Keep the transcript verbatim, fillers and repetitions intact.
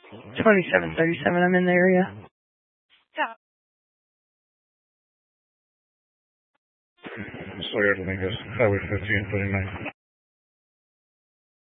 twenty-seven thirty-seven, I'm in the area. Yeah. Sawyer, I think it's Highway fifteen, twenty-nine.